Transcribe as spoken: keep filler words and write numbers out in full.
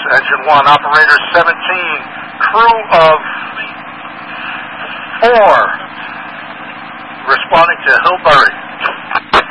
engine one, operator seventeen, crew of four, responding to Hillbury.